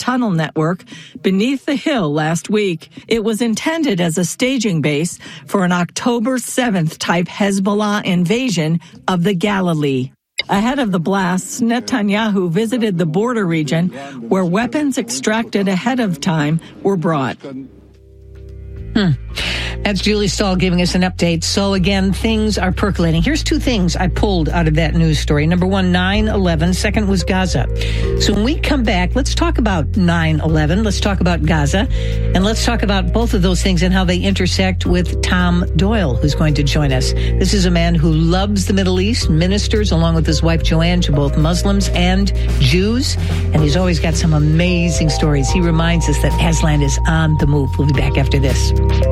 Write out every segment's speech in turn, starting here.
tunnel network beneath the hill last week. It was intended as a staging base for an October 7th type Hezbollah invasion of the Galilee. Ahead of the blasts, Netanyahu visited the border region where weapons extracted ahead of time were brought. That's Julie Stahl giving us an update. So again, things are percolating. Here's two things I pulled out of that news story. Number one, 9/11. Second was Gaza. So when we come back, let's talk about 9/11. Let's talk about Gaza. And let's talk about both of those things and how they intersect with Tom Doyle, who's going to join us. This is a man who loves the Middle East, ministers along with his wife Joanne to both Muslims and Jews. And he's always got some amazing stories. He reminds us that Aslan is on the move. We'll be back after this.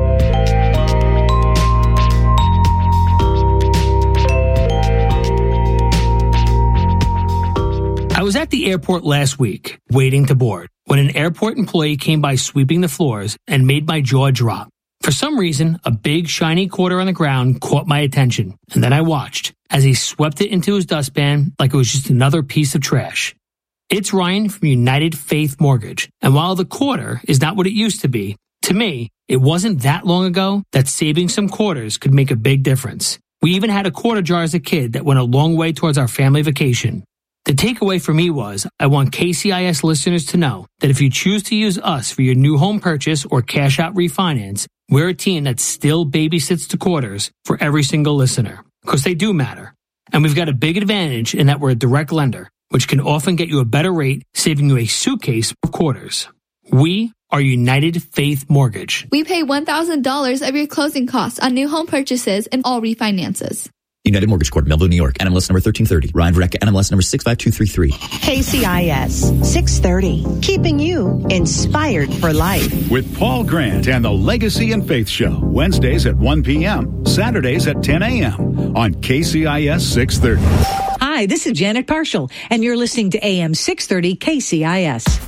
I was at the airport last week, waiting to board, when an airport employee came by sweeping the floors and made my jaw drop. For some reason, a big shiny quarter on the ground caught my attention, and then I watched as he swept it into his dustpan like it was just another piece of trash. It's Ryan from United Faith Mortgage, and while the quarter is not what it used to be, to me, it wasn't that long ago that saving some quarters could make a big difference. We even had a quarter jar as a kid that went a long way towards our family vacation. The takeaway for me was, I want KCIS listeners to know that if you choose to use us for your new home purchase or cash out refinance, we're a team that still babysits the quarters for every single listener, because they do matter. And we've got a big advantage in that we're a direct lender, which can often get you a better rate, saving you a suitcase of quarters. We are United Faith Mortgage. We pay $1,000 of your closing costs on new home purchases and all refinances. United Mortgage Corp, Melville, New York. NMLS number 1330. Ryan Verrecka, NMLS number 65233. KCIS 630, keeping you inspired for life. With Paul Grant and the Legacy and Faith Show. Wednesdays at 1 p.m., Saturdays at 10 a.m. on KCIS 630. Hi, this is Janet Parshall, and you're listening to AM 630 KCIS.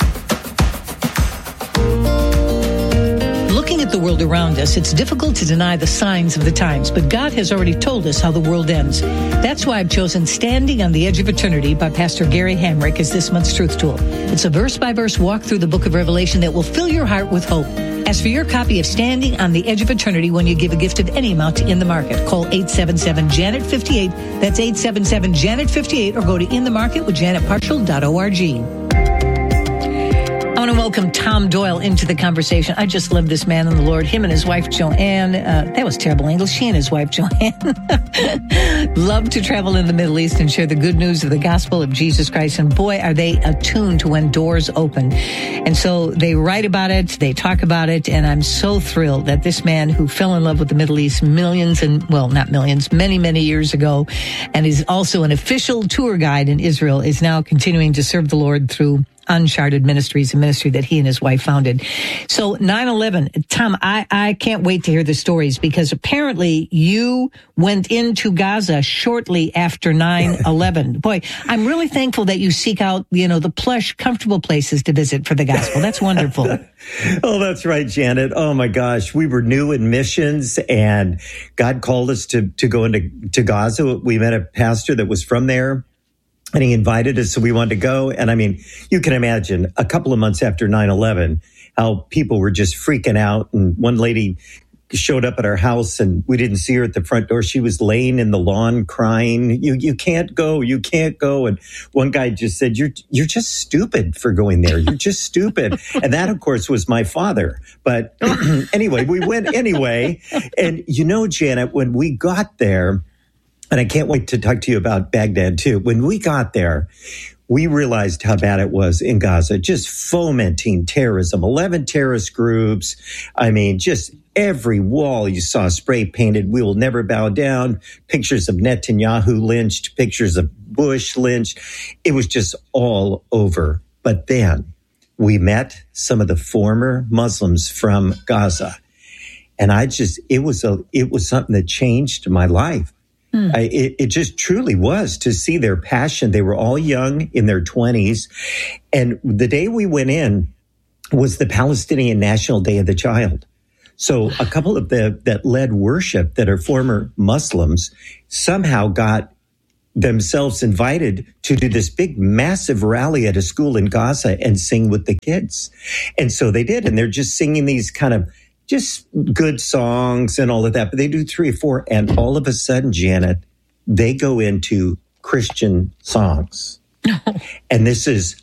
Looking at the world around us, it's difficult to deny the signs of the times, but God has already told us how the world ends. That's why I've chosen Standing on the Edge of Eternity by Pastor Gary Hamrick as this month's Truth Tool. It's a verse-by-verse walk through the book of Revelation that will fill your heart with hope. Ask for your copy of Standing on the Edge of Eternity when you give a gift of any amount to In the Market. Call 877-JANET-58. That's 877-JANET-58, or go to inthemarketwithjanetparshall.org. I want to welcome Tom Doyle into the conversation. I just love this man in the Lord. Him and his wife, Joanne. That was terrible English. She and his wife, Joanne, love to travel in the Middle East and share the good news of the gospel of Jesus Christ. And boy, are they attuned to when doors open. And so they write about it. They talk about it. And I'm so thrilled that this man who fell in love with the Middle East many, many years ago, and is also an official tour guide in Israel, is now continuing to serve the Lord through Uncharted Ministries, a ministry that he and his wife founded. So 9/11, Tom, I can't wait to hear the stories, because apparently you went into Gaza shortly after 9/11. Boy, I'm really thankful that you seek out, the plush, comfortable places to visit for the gospel. That's wonderful. Oh, that's right, Janet. Oh my gosh. We were new in missions, and God called us to go into Gaza. We met a pastor that was from there, and he invited us, so we wanted to go. And I mean, you can imagine a couple of months after 9/11, how people were just freaking out. And one lady showed up at our house, and we didn't see her at the front door. She was laying in the lawn crying. You can't go. You can't go. And one guy just said, you're just stupid for going there. You're just stupid. And that, of course, was my father. But anyway, we went anyway. And Janet, when we got there, and I can't wait to talk to you about Baghdad, too. When we got there, we realized how bad it was in Gaza, just fomenting terrorism, 11 terrorist groups. I mean, just every wall you saw spray painted, "We will never bow down," pictures of Netanyahu lynched, pictures of Bush lynched. It was just all over. But then we met some of the former Muslims from Gaza. And it was something that changed my life. It just truly was, to see their passion. They were all young, in their 20s. And the day we went in was the Palestinian National Day of the Child. So a couple of that led worship that are former Muslims somehow got themselves invited to do this big, massive rally at a school in Gaza and sing with the kids. And so they did. And they're just singing these kind of just good songs and all of that. But they do 3 or 4. And all of a sudden, Janet, they go into Christian songs. And this is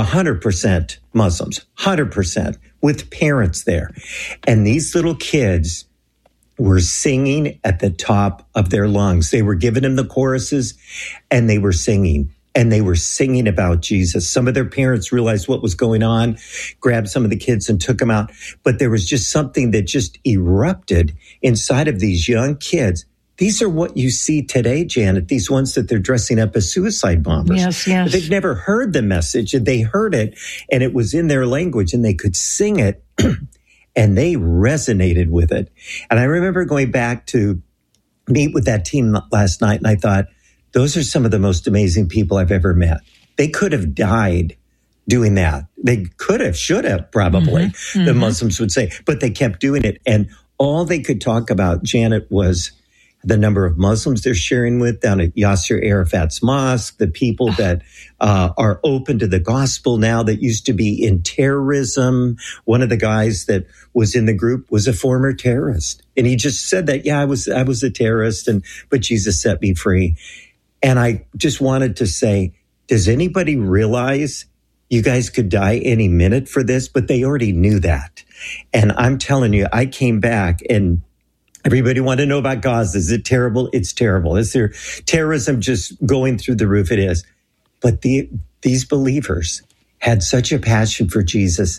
100% Muslims, 100% with parents there. And these little kids were singing at the top of their lungs. They were giving them the choruses and they were singing. And they were singing about Jesus. Some of their parents realized what was going on, grabbed some of the kids and took them out. But there was just something that just erupted inside of these young kids. These are what you see today, Janet, these ones that they're dressing up as suicide bombers. Yes. But they've never heard the message, and they heard it, and it was in their language, and they could sing it, and they resonated with it. And I remember going back to meet with that team last night, and I thought, those are some of the most amazing people I've ever met. They could have died doing that. They could have, should have, probably, the Muslims would say, but they kept doing it. And all they could talk about, Janet, was the number of Muslims they're sharing with down at Yasser Arafat's mosque, the people that are open to the gospel now that used to be in terrorism. One of the guys that was in the group was a former terrorist. And he just said that, I was a terrorist, but Jesus set me free. And I just wanted to say, does anybody realize you guys could die any minute for this? But they already knew that. And I'm telling you, I came back and everybody wanted to know about Gaza. Is it terrible? It's terrible. Is there terrorism just going through the roof? It is. But these believers had such a passion for Jesus.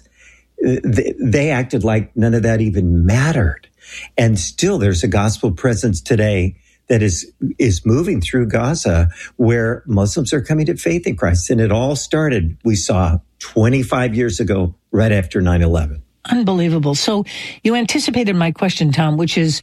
They acted like none of that even mattered. And still there's a gospel presence today that is moving through Gaza, where Muslims are coming to faith in Christ. And it all started, we saw, 25 years ago, right after 9/11. Unbelievable. So you anticipated my question, Tom, which is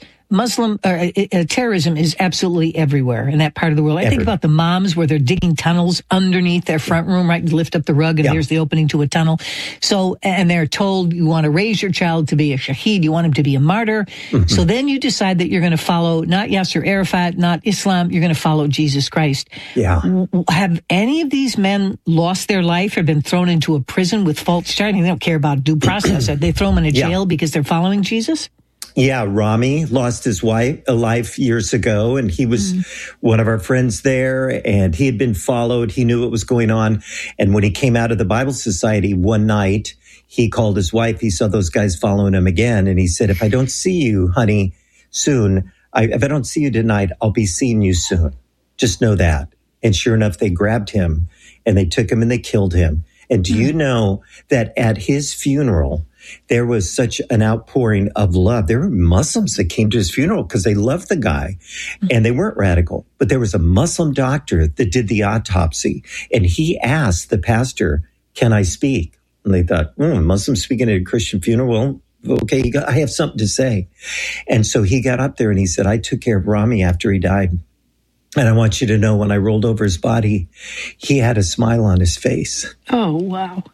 terrorism is absolutely everywhere in that part of the world. I think about the moms where they're digging tunnels underneath their front room, right? You lift up the rug and there's the opening to a tunnel. So, and they're told you want to raise your child to be a shaheed. You want him to be a martyr. So then you decide that you're going to follow not Yasser Arafat, not Islam. You're going to follow Jesus Christ. Yeah. Have any of these men lost their life or been thrown into a prison with false charges? They don't care about due process. They throw them in a jail because they're following Jesus? Yeah, Rami lost his life years ago, and he was one of our friends there, and he had been followed. He knew what was going on. And when he came out of the Bible Society one night, he called his wife. He saw those guys following him again, and he said, if I don't see you, honey, soon, if I don't see you tonight, I'll be seeing you soon. Just know that. And sure enough, they grabbed him, and they took him, and they killed him. And do you know that at his funeral, there was such an outpouring of love. There were Muslims that came to his funeral because they loved the guy, and they weren't radical. But there was a Muslim doctor that did the autopsy, and he asked the pastor, can I speak? And they thought, Muslim speaking at a Christian funeral? Well, okay, I have something to say. And so he got up there and he said, I took care of Rami after he died. And I want you to know, when I rolled over his body, he had a smile on his face. Oh, wow.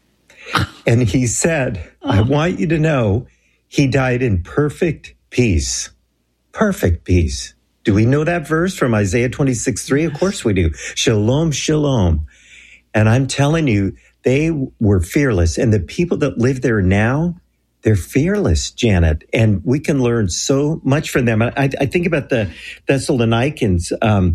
And he said, I want you to know he died in perfect peace. Perfect peace. Do we know that verse from Isaiah 26:3? Of course we do. Shalom, shalom. And I'm telling you, they were fearless. And the people that live there now, they're fearless, Janet, and we can learn so much from them. I think about the Thessalonians.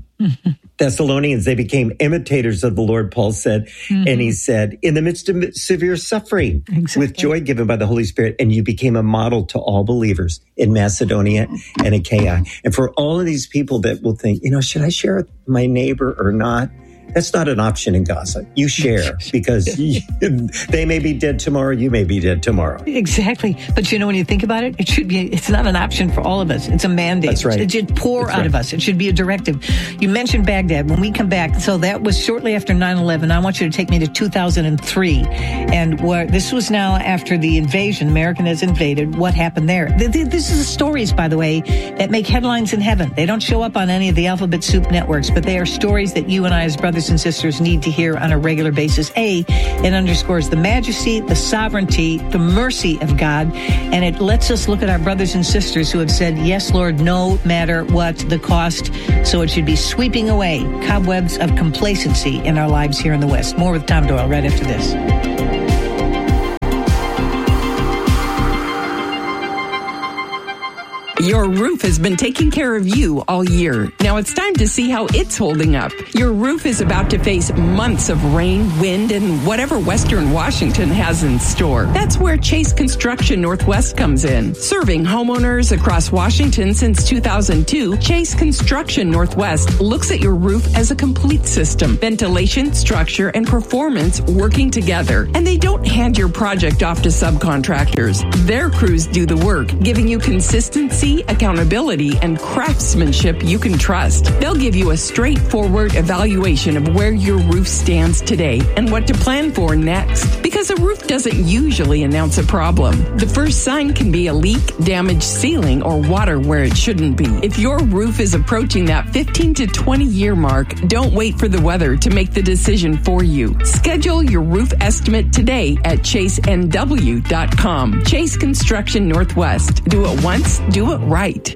They became imitators of the Lord, Paul said. And he said, in the midst of severe suffering, with joy given by the Holy Spirit, and you became a model to all believers in Macedonia and Achaia. And for all of these people that will think, should I share with my neighbor or not? That's not an option in Gaza. You share, because they may be dead tomorrow. You may be dead tomorrow. Exactly. But when you think about it, it's not an option for all of us. It's a mandate. That's right. It should pour out of us. It should be a directive. You mentioned Baghdad. When we come back, so that was shortly after 9/11. I want you to take me to 2003. And this was now after the invasion. America has invaded. What happened there? This is the stories, by the way, that make headlines in heaven. They don't show up on any of the Alphabet Soup networks, but they are stories that you and I as brothers brothers and sisters need to hear on a regular basis. A, it underscores the majesty, the sovereignty, the mercy of God, and it lets us look at our brothers and sisters who have said, yes, Lord, no matter what the cost. So it should be sweeping away cobwebs of complacency in our lives here in the West. More with Tom Doyle right after this. Your roof has been taking care of you all year. Now it's time to see how it's holding up. Your roof is about to face months of rain, wind, and whatever Western Washington has in store. That's where Chase Construction Northwest comes in. Serving homeowners across Washington since 2002, Chase Construction Northwest looks at your roof as a complete system. Ventilation, structure, and performance working together. And they don't hand your project off to subcontractors. Their crews do the work, giving you consistency, accountability, and craftsmanship you can trust. They'll give you a straightforward evaluation of where your roof stands today and what to plan for next. Because a roof doesn't usually announce a problem. The first sign can be a leak, damaged ceiling, or water where it shouldn't be. If your roof is approaching that 15 to 20 year mark, don't wait for the weather to make the decision for you. Schedule your roof estimate today at chasenw.com. Chase Construction Northwest. Do it once, do it right.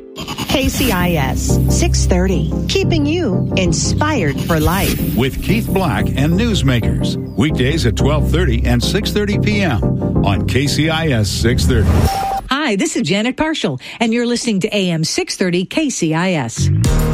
KCIS 630, keeping you inspired for life. With Keith Black and Newsmakers. Weekdays at 12:30 and 6:30 p.m. on KCIS 630. Hi, this is Janet Parshall, and you're listening to AM 630 KCIS.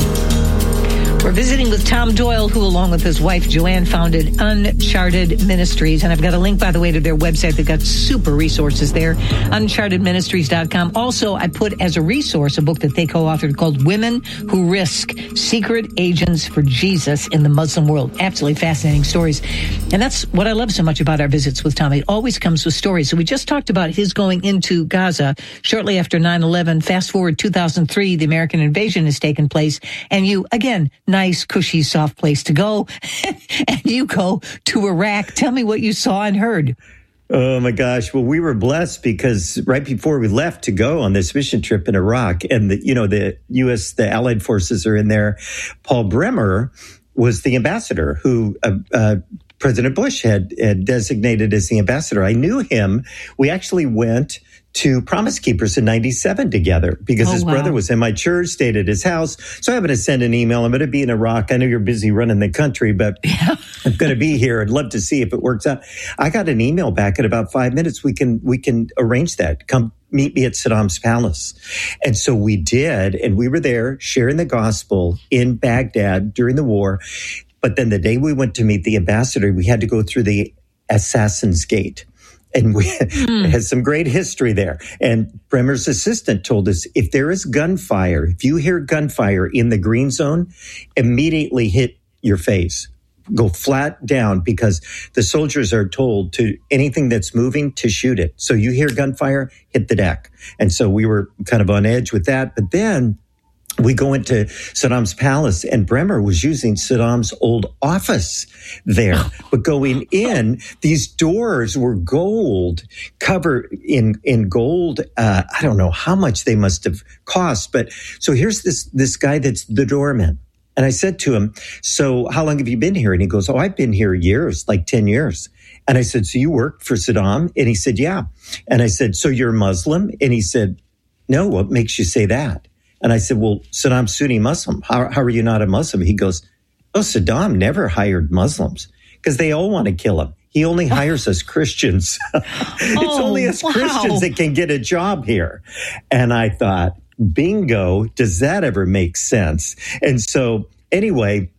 We're visiting with Tom Doyle, who, along with his wife, Joanne, founded Uncharted Ministries. And I've got a link, by the way, to their website. They've got super resources there, unchartedministries.com. Also, I put as a resource a book that they co-authored called Women Who Risk: Secret Agents for Jesus in the Muslim World. Absolutely fascinating stories. And that's what I love so much about our visits with Tom. It always comes with stories. So we just talked about his going into Gaza shortly after 9/11. Fast forward 2003, the American invasion has taken place. And you, again, nice, cushy, soft place to go. And you go to Iraq. Tell me what you saw and heard. Oh, my gosh. Well, we were blessed because right before we left to go on this mission trip in Iraq, and the U.S., the Allied forces are in there, Paul Bremer was the ambassador who President Bush had designated as the ambassador. I knew him. We actually went to Promise Keepers in 97 together because his brother was in my church, stayed at his house. So I'm going to send an email. I'm going to be in Iraq. I know you're busy running the country, but I'm going to be here. I'd love to see if it works out. I got an email back in about 5 minutes. We can arrange that. Come meet me at Saddam's palace. And so we did. And we were there sharing the gospel in Baghdad during the war. But then the day we went to meet the ambassador, we had to go through the Assassin's Gate. And we had some great history there. And Bremer's assistant told us, if there is gunfire, if you hear gunfire in the green zone, immediately hit your face. Go flat down because the soldiers are told to anything that's moving to shoot it. So you hear gunfire, hit the deck. And so we were kind of on edge with that. But then we go into Saddam's palace, and Bremer was using Saddam's old office there. But going in, these doors were gold, covered in gold. I don't know how much they must have cost. But so here's this guy that's the doorman. And I said to him, so how long have you been here? And he goes, oh, I've been here years, like 10 years. And I said, so you worked for Saddam? And he said, yeah. And I said, so you're Muslim? And he said, no, what makes you say that? And I said, well, Saddam's Sunni Muslim. How are you not a Muslim? He goes, oh, Saddam never hired Muslims because they all want to kill him. He only hires us Christians. It's only us Christians that can get a job here. And I thought, bingo, does that ever make sense? And so anyway,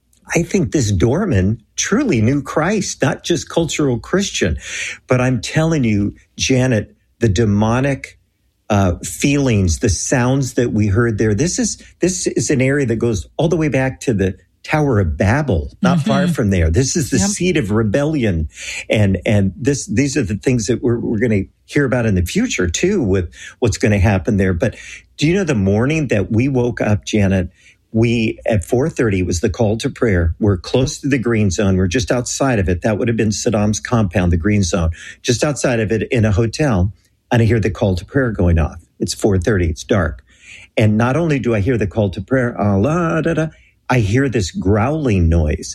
I think this doorman truly knew Christ, not just cultural Christian. But I'm telling you, Janet, the demonic feelings, the sounds that we heard there. This is an area that goes all the way back to the Tower of Babel, not far from there. This is the seat of rebellion. And these are the things that we're going to hear about in the future too, with what's going to happen there. But do you know the morning that we woke up, Janet, at 4:30 was the call to prayer. We're close to the green zone. We're just outside of it. That would have been Saddam's compound, the green zone, just outside of it in a hotel. And I hear the call to prayer going off. It's 4:30. It's dark. And not only do I hear the call to prayer, Allah, da, da, I hear this growling noise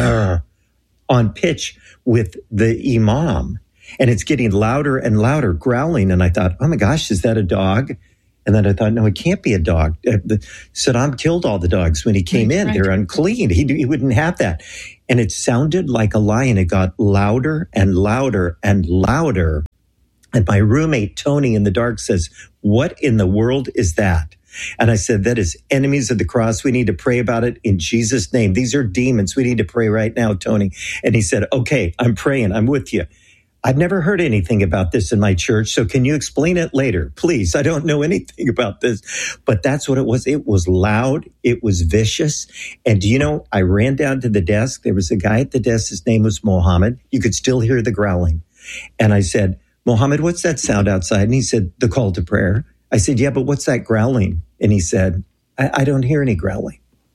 on pitch with the imam. And it's getting louder and louder, growling. And I thought, oh my gosh, is that a dog? And then I thought, no, it can't be a dog. Saddam killed all the dogs when he came in. Right. They're unclean. He wouldn't have that. And it sounded like a lion. It got louder and louder and louder. And my roommate, Tony, in the dark says, what in the world is that? And I said, that is enemies of the cross. We need to pray about it in Jesus' name. These are demons. We need to pray right now, Tony. And he said, okay, I'm praying. I'm with you. I've never heard anything about this in my church, so can you explain it later? Please, I don't know anything about this. But that's what it was. It was loud. It was vicious. And do you know, I ran down to the desk. There was a guy at the desk. His name was Mohammed. You could still hear the growling. And I said, Mohammed, what's that sound outside? And he said, the call to prayer. I said, yeah, but what's that growling? And he said, I don't hear any growling.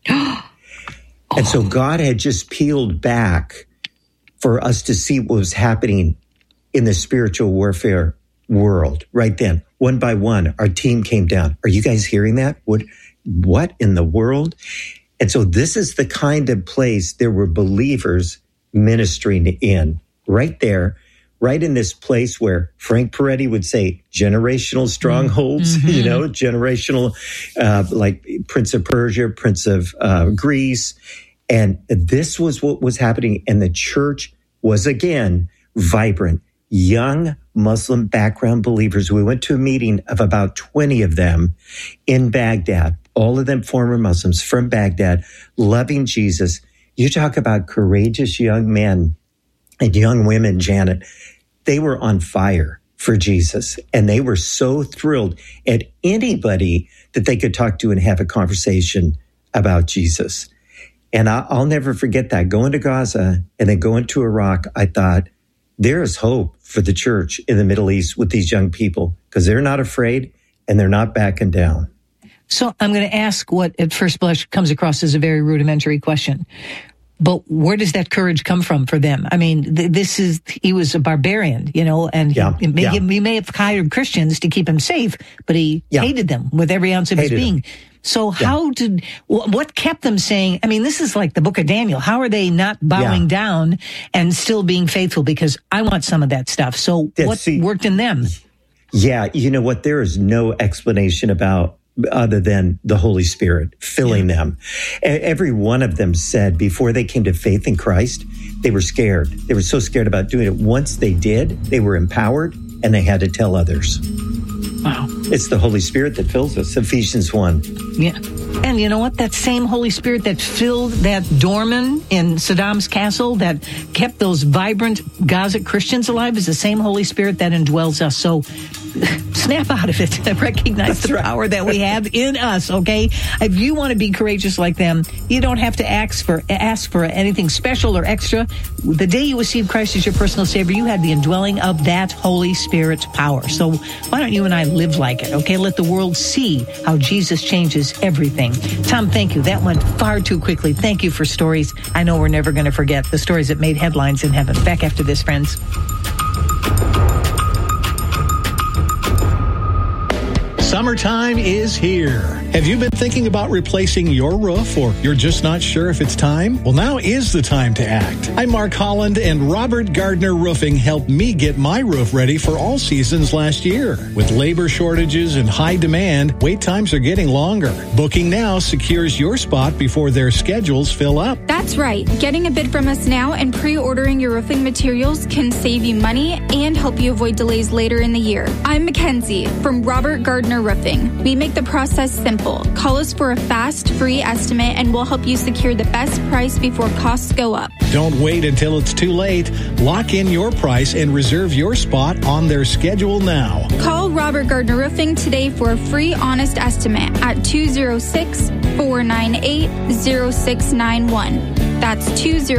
And so God had just peeled back for us to see what was happening in the spiritual warfare world right then. One by one, our team came down. Are you guys hearing that? What in the world? And so this is the kind of place there were believers ministering in right there, right in this place where Frank Peretti would say generational strongholds, generational, like Prince of Persia, Prince of Greece. And this was what was happening. And the church was again vibrant. Young Muslim background believers. We went to a meeting of about 20 of them in Baghdad, all of them former Muslims from Baghdad, loving Jesus. You talk about courageous young men and young women, Janet. They were on fire for Jesus, and they were so thrilled at anybody that they could talk to and have a conversation about Jesus. And I'll never forget that. Going to Gaza and then going to Iraq, I thought, there is hope for the church in the Middle East with these young people because they're not afraid and they're not backing down. So I'm going to ask what at first blush comes across as a very rudimentary question. But where does that courage come from for them? I mean, he was a barbarian, and he may have hired Christians to keep him safe, but he hated them with every ounce of his being. So what kept them saying, I mean, this is like the book of Daniel. How are they not bowing down and still being faithful? Because I want some of that stuff. So what worked in them? Yeah. You know what? There is no explanation about other than the Holy Spirit filling them. Every one of them said before they came to faith in Christ, they were scared. They were so scared about doing it. Once they did, they were empowered and they had to tell others. Wow. It's the Holy Spirit that fills us, Ephesians 1. Yeah. And you know what? That same Holy Spirit that filled that doorman in Saddam's castle, that kept those vibrant Gaza Christians alive, is the same Holy Spirit that indwells us. So snap out of it and recognize the power that we have in us, okay? If you want to be courageous like them, you don't have to ask for anything special or extra. The day you receive Christ as your personal Savior, you have the indwelling of that Holy Spirit power. So why don't you and I live like it, okay? Let the world see how Jesus changes everything. Tom, thank you. That went far too quickly. Thank you for stories I know we're never going to forget, the stories that made headlines in heaven. Back after this, friends. Summertime is here. Have you been thinking about replacing your roof, or you're just not sure if it's time? Well, now is the time to act. I'm Mark Holland, and Robert Gardner Roofing helped me get my roof ready for all seasons last year. With labor shortages and high demand, wait times are getting longer. Booking now secures your spot before their schedules fill up. That's right. Getting a bid from us now and pre-ordering your roofing materials can save you money and help you avoid delays later in the year. I'm Mackenzie from Robert Gardner Roofing. We make the process simple. Call us for a fast, free estimate, and we'll help you secure the best price before costs go up. Don't wait until it's too late. Lock in your price and reserve your spot on their schedule now. Call Robert Gardner Roofing today for a free, honest estimate at 206-498-0691. That's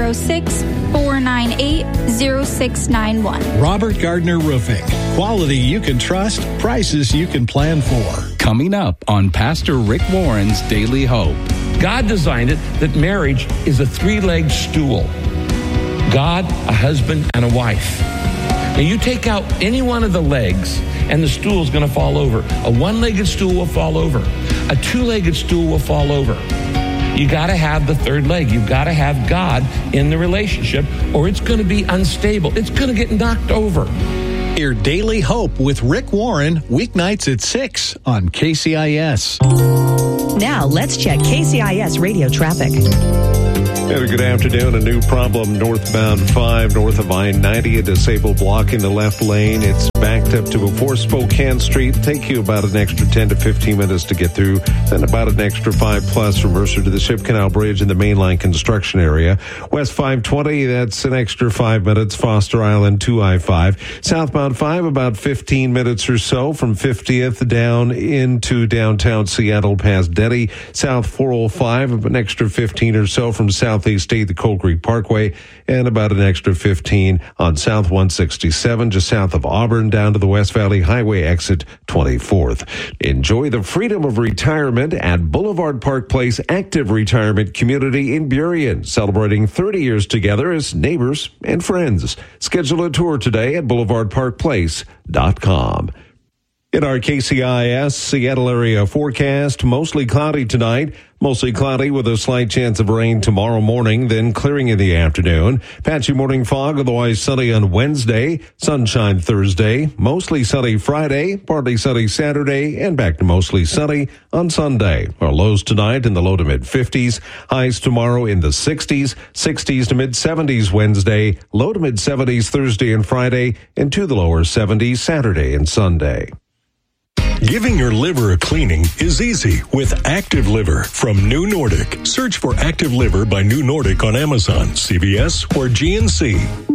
206-498-0691. Robert Gardner Roofing. Quality you can trust, prices you can plan for. Coming up on Pastor Rick Warren's Daily Hope. God designed it that marriage is a three-legged stool. God, a husband, and a wife. Now you take out any one of the legs and the stool is going to fall over. A one-legged stool will fall over. A two-legged stool will fall over. You got to have the third leg. You've got to have God in the relationship, or it's going to be unstable. It's going to get knocked over. Hear Daily Hope with Rick Warren, weeknights at 6 on KCIS. Now let's check KCIS radio traffic. Good afternoon. A new problem northbound 5 north of I-90. A disabled block in the left lane. It's backed up to before Spokane Street. Take you about an extra 10 to 15 minutes to get through. Then about an extra 5 plus from Mercer to the Ship Canal Bridge in the mainline construction area. West 520, that's an extra 5 minutes. Foster Island to I-5. Southbound 5, about 15 minutes or so from 50th down into downtown Seattle past Denny. South 405, an extra 15 or so from Southeast State, the Coal Creek Parkway, and about an extra 15 on South 167, just south of Auburn, down to the West Valley Highway exit 24th. Enjoy the freedom of retirement at Boulevard Park Place Active Retirement Community in Burien, celebrating 30 years together as neighbors and friends. Schedule a tour today at boulevardparkplace.com. In our KCIS Seattle area forecast, mostly cloudy tonight. Mostly cloudy with a slight chance of rain tomorrow morning, then clearing in the afternoon. Patchy morning fog, otherwise sunny on Wednesday. Sunshine Thursday. Mostly sunny Friday. Partly sunny Saturday. And back to mostly sunny on Sunday. Our lows tonight in the low to mid 50s. Highs tomorrow in the 60s. 60s to mid 70s Wednesday. Low to mid 70s Thursday and Friday. And to the lower 70s Saturday and Sunday. Giving your liver a cleaning is easy with Active Liver from New Nordic. Search for Active Liver by New Nordic on Amazon, CVS, or GNC.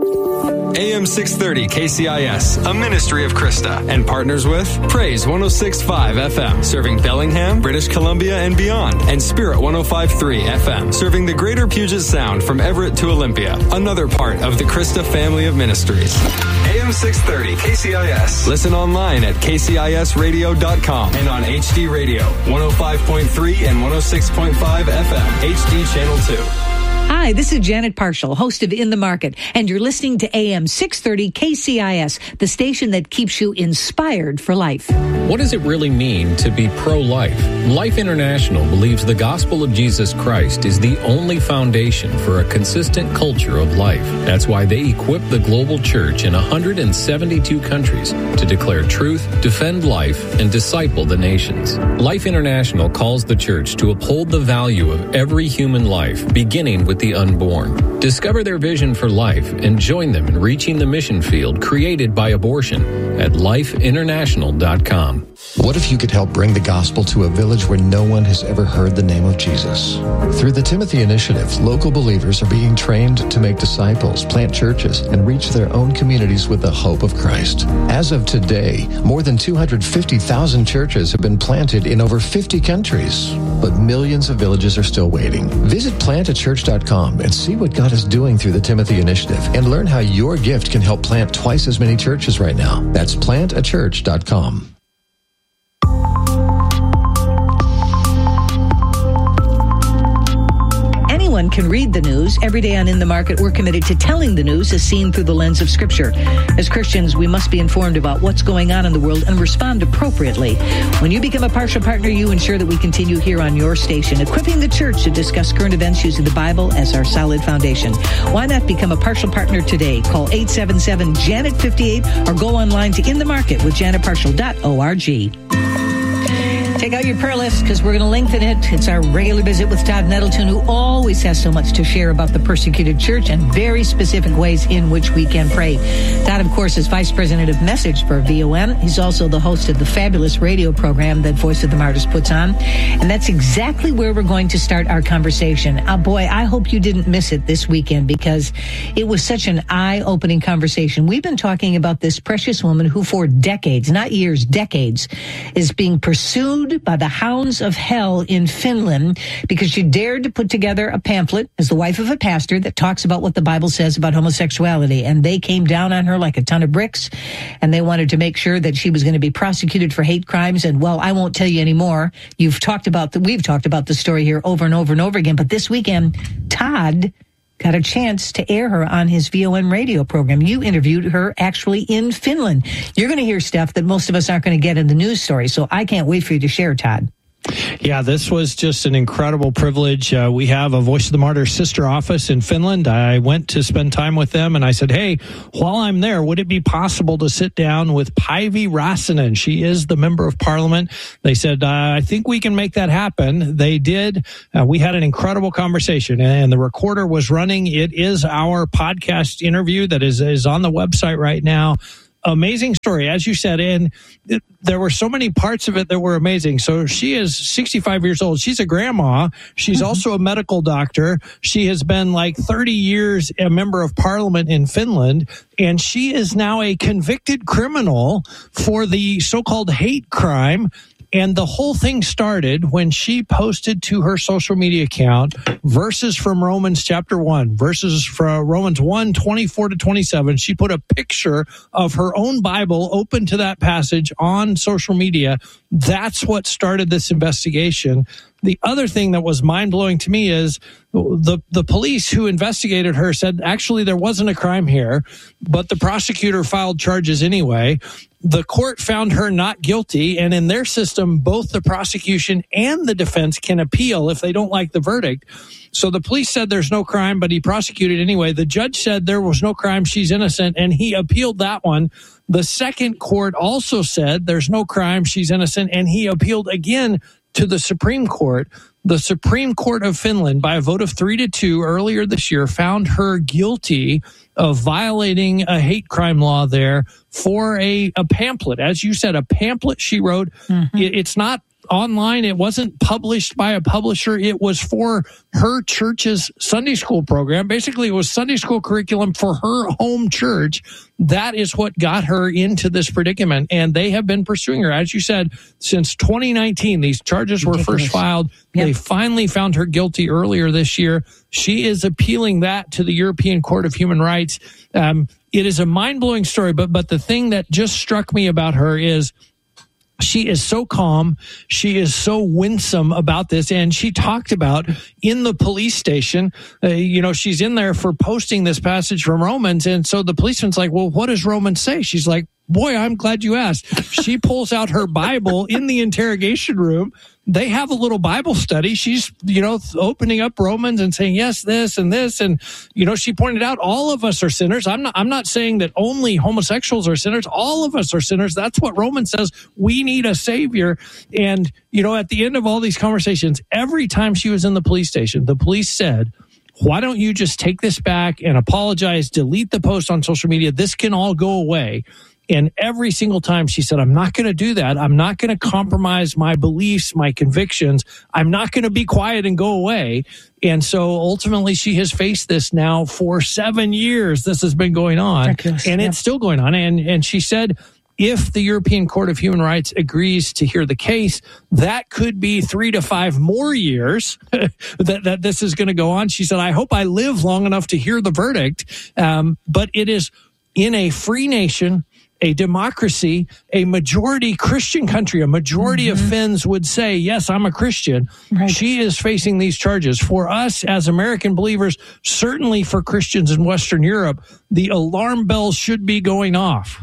AM 630 KCIS, a ministry of Krista, and partners with Praise 106.5 FM, serving Bellingham, British Columbia, and beyond, and Spirit 105.3 FM, serving the greater Puget Sound from Everett to Olympia, another part of the Krista family of ministries. AM 630 KCIS. Listen online at kcisradio.com and on HD Radio, 105.3 and 106.5 FM, HD Channel 2. Hi, this is Janet Parshall, host of In the Market, and you're listening to AM 630 KCIS, the station that keeps you inspired for life. What does it really mean to be pro-life? Life International believes the gospel of Jesus Christ is the only foundation for a consistent culture of life. That's why they equip the global church in 172 countries to declare truth, defend life, and disciple the nations. Life International calls the church to uphold the value of every human life, beginning with the unborn. Discover their vision for life and join them in reaching the mission field created by abortion at lifeinternational.com. What if you could help bring the gospel to a village where no one has ever heard the name of Jesus? Through the Timothy Initiative, local believers are being trained to make disciples, plant churches, and reach their own communities with the hope of Christ. As of today, more than 250,000 churches have been planted in over 50 countries. But millions of villages are still waiting. Visit plantachurch.com and see what God is doing through the Timothy Initiative and learn how your gift can help plant twice as many churches right now. That's plantachurch.com. Anyone can read the news. Every day on In the Market, we're committed to telling the news as seen through the lens of Scripture. As Christians, we must be informed about what's going on in the world and respond appropriately. When you become a partial partner, you ensure that we continue here on your station, equipping the church to discuss current events using the Bible as our solid foundation. Why not become a partial partner today? Call 877-JANET-58 or go online to inthemarketwithjanetparshall.org. Take out your prayer list because we're going to lengthen it. It's our regular visit with Todd Nettleton, who always has so much to share about the persecuted church and very specific ways in which we can pray. Todd, of course, is Vice President of Message for VOM. He's also the host of the fabulous radio program that Voice of the Martyrs puts on. And that's exactly where we're going to start our conversation. Boy, I hope you didn't miss it this weekend because it was such an eye-opening conversation. We've been talking about this precious woman who for decades, not years, decades, is being pursued by the hounds of hell in Finland because she dared to put together a pamphlet as the wife of a pastor that talks about what the Bible says about homosexuality. And they came down on her like a ton of bricks, and they wanted to make sure that she was going to be prosecuted for hate crimes. And, well, I won't tell you anymore. We've talked about the story here over and over and over again. But this weekend, Todd got a chance to air her on his VOM radio program. You interviewed her actually in Finland. You're going to hear stuff that most of us aren't going to get in the news story, so I can't wait for you to share, Todd. Yeah, this was just an incredible privilege. We have a Voice of the Martyrs sister office in Finland. I went to spend time with them, and I said, hey, while I'm there, would it be possible to sit down with Päivi Räsänen? She is the member of parliament. They said, I think we can make that happen. They did. We had an incredible conversation, and the recorder was running. It is our podcast interview that is on the website right now. Amazing story, as you said, and there were so many parts of it that were amazing. So she is 65 years old. She's a grandma. She's also a medical doctor. She has been like 30 years a member of parliament in Finland, and she is now a convicted criminal for the so-called hate crime. And the whole thing started when she posted to her social media account verses from Romans chapter 1, verses from Romans 1, 24 to 27. She put a picture of her own Bible open to that passage on social media. That's what started this investigation. The other thing that was mind-blowing to me is the police who investigated her said, actually, there wasn't a crime here, but the prosecutor filed charges anyway. The court found her not guilty, and in their system, both the prosecution and the defense can appeal if they don't like the verdict. So the police said there's no crime, but he prosecuted anyway. The judge said there was no crime, she's innocent, and he appealed that one. The second court also said there's no crime, she's innocent, and he appealed again to the Supreme Court. The Supreme Court of Finland, by a vote of 3-2 earlier this year, found her guilty of violating a hate crime law there for a pamphlet. As you said, a pamphlet she wrote. Mm-hmm. It's not online. It wasn't published by a publisher. It was for her church's Sunday school program. Basically, it was Sunday school curriculum for her home church. That is what got her into this predicament. And they have been pursuing her, as you said, since 2019. These charges were first filed. Yep. They finally found her guilty earlier this year. She is appealing that to the European Court of Human Rights. It is a mind-blowing story, but the thing that just struck me about her is she is so calm. She is so winsome about this. And she talked about in the police station, she's in there for posting this passage from Romans. And so the policeman's like, well, what does Romans say? She's like, boy, I'm glad you asked. She pulls out her Bible in the interrogation room. They have a little Bible study. She's, opening up Romans and saying, yes, this and this. And, she pointed out all of us are sinners. I'm not saying that only homosexuals are sinners. All of us are sinners. That's what Romans says. We need a savior. And, at the end of all these conversations, every time she was in the police station, the police said, why don't you just take this back and apologize, delete the post on social media? This can all go away. And every single time she said, I'm not going to do that. I'm not going to compromise my beliefs, my convictions. I'm not going to be quiet and go away. And so ultimately she has faced this now for 7 years. This has been going on and it's still going on. And she said, if the European Court of Human Rights agrees to hear the case, that could be 3 to 5 more years that this is going to go on. She said, I hope I live long enough to hear the verdict. But it is in a free nation, a democracy, a majority Christian country, a majority of Finns would say, yes, I'm a Christian. Right. She is facing these charges. For us as American believers, certainly for Christians in Western Europe, the alarm bells should be going off.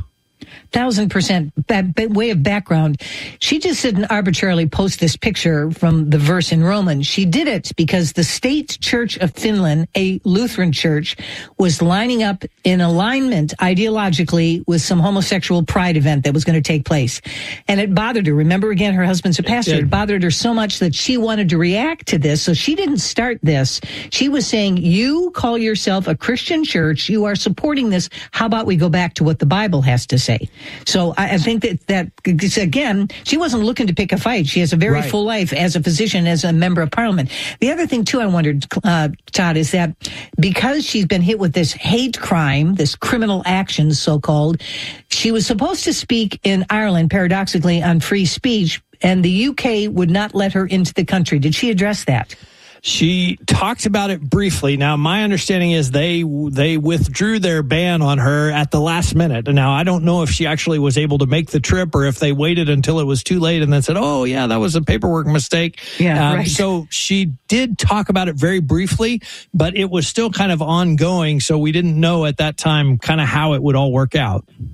1,000%. That way of background. She just didn't arbitrarily post this picture from the verse in Romans. She did it because the State Church of Finland, a Lutheran church, was lining up in alignment ideologically with some homosexual pride event that was going to take place. And it bothered her. Remember, again, her husband's a pastor. It bothered her so much that she wanted to react to this. So she didn't start this. She was saying, you call yourself a Christian church. You are supporting this. How about we go back to what the Bible has to say? So I think that again, she wasn't looking to pick a fight. She has a very full life as a physician, as a member of parliament. The other thing, too, I wondered, Todd, is that because she's been hit with this hate crime, this criminal action, so-called, she was supposed to speak in Ireland, paradoxically, on free speech, and the UK would not let her into the country. Did she address that? She talked about it briefly. Now, my understanding is they withdrew their ban on her at the last minute. Now, I don't know if she actually was able to make the trip or if they waited until it was too late and then said, oh, yeah, that was a paperwork mistake. Yeah, right. So she did talk about it very briefly, but it was still kind of ongoing. So we didn't know at that time kind of how it would all work out.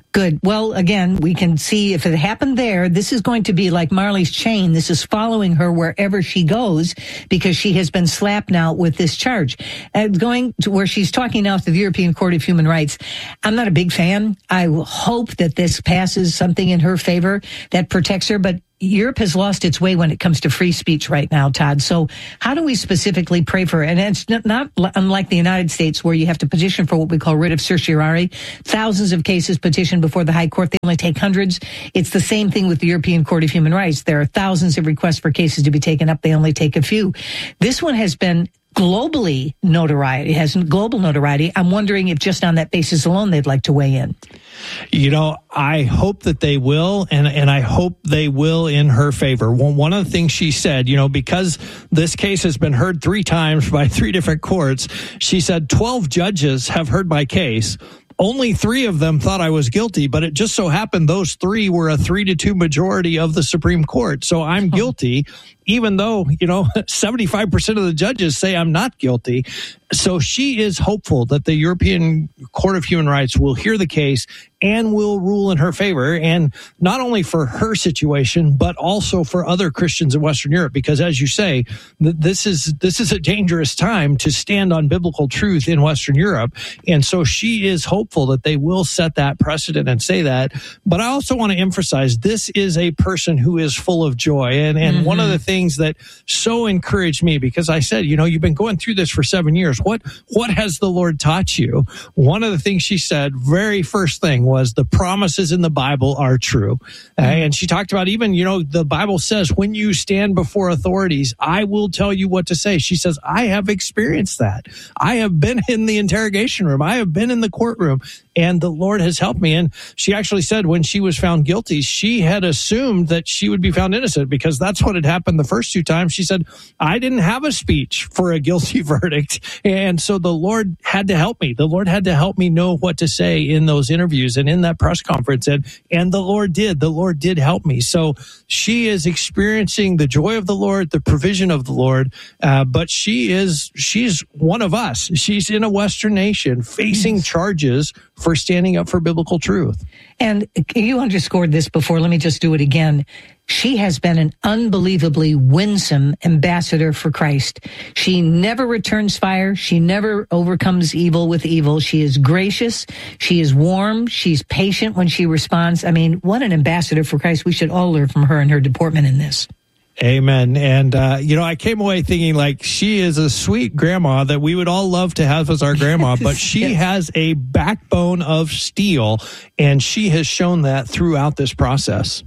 Good. Well, again, we can see if it happened there, this is going to be like Marley's chain. This is following her wherever she goes because she has been slapped now with this charge. Going to where she's talking now to the European Court of Human Rights. I'm not a big fan. I hope that this passes something in her favor that protects her, but Europe has lost its way when it comes to free speech right now, Todd. So how do we specifically pray for her? And it's not unlike the United States where you have to petition for what we call writ of certiorari. Thousands of cases petitioned before the High Court. They only take hundreds. It's the same thing with the European Court of Human Rights. There are thousands of requests for cases to be taken up. They only take a few. This one has been globally notoriety. It has global notoriety. I'm wondering if just on that basis alone they'd like to weigh in. You know, I hope that they will, and I hope they will in her favor. One of the things she said, you know, because this case has been heard 3 times by 3 different courts, she said 12 judges have heard my case. Only 3 of them thought I was guilty, but it just so happened those 3 were a 3-2 majority of the Supreme Court. So I'm guilty, even though, you know, 75% of the judges say I'm not guilty. So she is hopeful that the European Court of Human Rights will hear the case and will rule in her favor, and not only for her situation, but also for other Christians in Western Europe. Because as you say, this is a dangerous time to stand on biblical truth in Western Europe. And so she is hopeful that they will set that precedent and say that. But I also want to emphasize this is a person who is full of joy. And one of the things that so encouraged me, because I said, you know, you've been going through this for 7 years. What has the Lord taught you? One of the things she said, very first thing, was the promises in the Bible are true. And she talked about even, you know, the Bible says when you stand before authorities, I will tell you what to say. She says, I have experienced that. I have been in the interrogation room. I have been in the courtroom, and the Lord has helped me. And she actually said when she was found guilty, she had assumed that she would be found innocent because that's what had happened the first 2 times. She said, I didn't have a speech for a guilty verdict. And so the Lord had to help me. The Lord had to help me know what to say in those interviews and in that press conference. And the Lord did. The Lord did help me. So she is experiencing the joy of the Lord, the provision of the Lord. But she's one of us. She's in a Western nation facing charges for standing up for biblical truth. And you underscored this before. Let me just do it again. She has been an unbelievably winsome ambassador for Christ. She never returns fire. She never overcomes evil with evil. She is gracious. She is warm. She's patient when she responds. I mean, what an ambassador for Christ. We should all learn from her and her deportment in this. Amen. And, you know, I came away thinking like she is a sweet grandma that we would all love to have as our grandma, but she has a backbone of steel, and she has shown that throughout this process.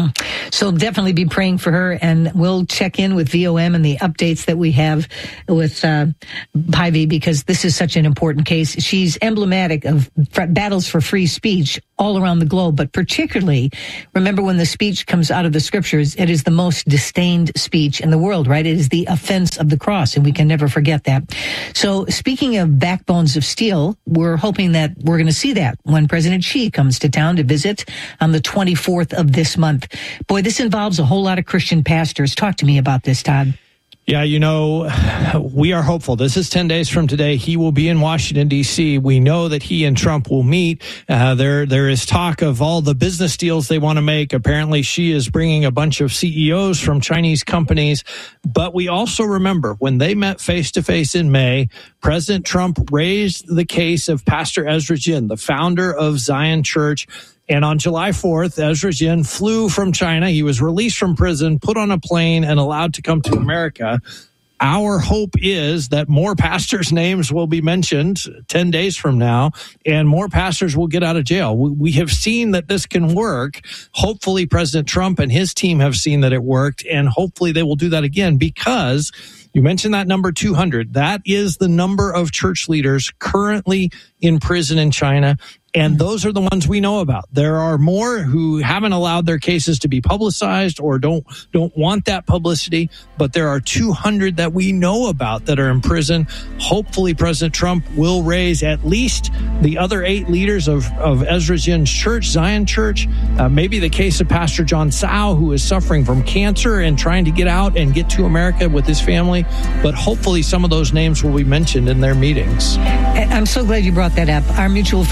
So definitely be praying for her, and we'll check in with VOM and the updates that we have with Pivy, because this is such an important case. She's emblematic of battles for free speech all around the globe, but particularly, remember when the speech comes out of the scriptures, it is the most disdained speech in the world, right? It is the offense of the cross, and we can never forget that. So speaking of backbones of steel, we're hoping that we're going to see that when President Xi comes to town to visit on the 24th of this month. Boy, this involves a whole lot of Christian pastors. Talk to me about this, Todd. Yeah, you know, we are hopeful. This is 10 days from today. He will be in Washington, D.C. We know that he and Trump will meet. There is talk of all the business deals they want to make. Apparently, Xi is bringing a bunch of CEOs from Chinese companies. But we also remember when they met face-to-face in May, President Trump raised the case of Pastor Ezra Jin, the founder of Zion Church. And on July 4th, Ezra Jin flew from China. He was released from prison, put on a plane, and allowed to come to America. Our hope is that more pastors' names will be mentioned 10 days from now, and more pastors will get out of jail. We have seen that this can work. Hopefully, President Trump and his team have seen that it worked, and hopefully they will do that again, because you mentioned that number 200. That is the number of church leaders currently in prison in China. And those are the ones we know about. There are more who haven't allowed their cases to be publicized or don't want that publicity, but there are 200 that we know about that are in prison. Hopefully, President Trump will raise at least the other 8 leaders of Ezra Jin's church, Zion Church, maybe the case of Pastor John Tsao, who is suffering from cancer and trying to get out and get to America with his family. But hopefully some of those names will be mentioned in their meetings. I'm so glad you brought that up. Our mutual friend, Bob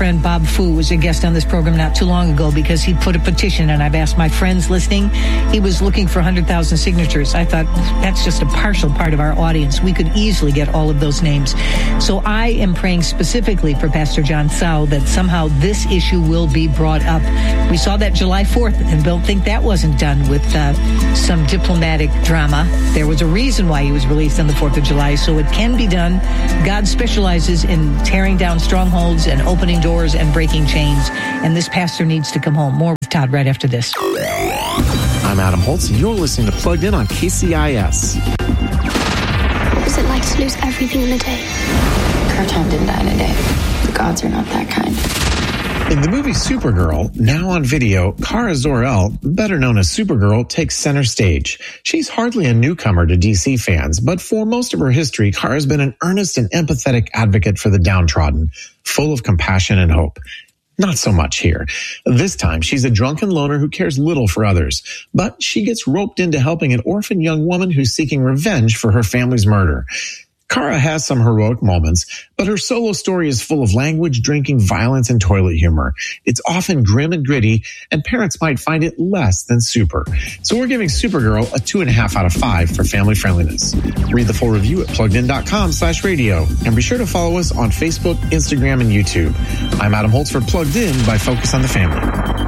Fu was a guest on this program not too long ago because he put a petition, and I've asked my friends listening. He was looking for 100,000 signatures. I thought that's just a partial part of our audience. We could easily get all of those names. So I am praying specifically for Pastor John Tsao that somehow this issue will be brought up. We saw that July 4th, and don't think that wasn't done with some diplomatic drama. There was a reason why he was released on the 4th of July, so it can be done. God specializes in tearing down strongholds and opening doors and breaking chains, and this pastor needs to come home. More with Todd right after this. I'm Adam Holtz, and you're listening to Plugged In on KCIS. What was it like to lose everything in a day? Kratom didn't die in a day. The gods are not that kind. In the movie Supergirl, now on video, Kara Zor-El, better known as Supergirl, takes center stage. She's hardly a newcomer to DC fans, but for most of her history, Kara's been an earnest and empathetic advocate for the downtrodden, full of compassion and hope. Not so much here. This time, she's a drunken loner who cares little for others, but she gets roped into helping an orphan young woman who's seeking revenge for her family's murder. Kara has some heroic moments, but her solo story is full of language, drinking, violence, and toilet humor. It's often grim and gritty, and parents might find it less than super. So we're giving Supergirl a 2.5 out of 5 for family friendliness. Read the full review at pluggedin.com/radio, and be sure to follow us on Facebook, Instagram, and YouTube. I'm Adam Holtz for Plugged In by Focus on the Family.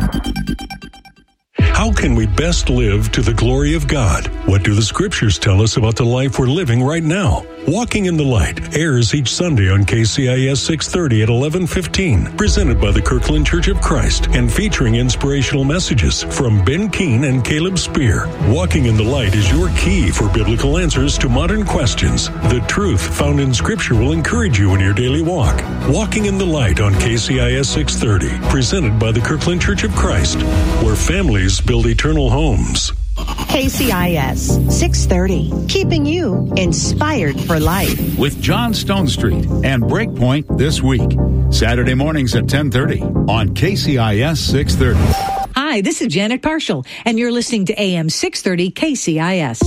How can we best live to the glory of God? What do the scriptures tell us about the life we're living right now? Walking in the Light airs each Sunday on KCIS 630 at 11:15, presented by the Kirkland Church of Christ and featuring inspirational messages from Ben Keene and Caleb Spear. Walking in the Light is your key for biblical answers to modern questions. The truth found in Scripture will encourage you in your daily walk. Walking in the Light on KCIS 630, presented by the Kirkland Church of Christ, where families build eternal homes. KCIS 630, keeping you inspired for life. With John Stonestreet and Breakpoint this week, Saturday mornings at 10:30 on KCIS 630. Hi, this is Janet Parshall, and you're listening to AM 630 KCIS.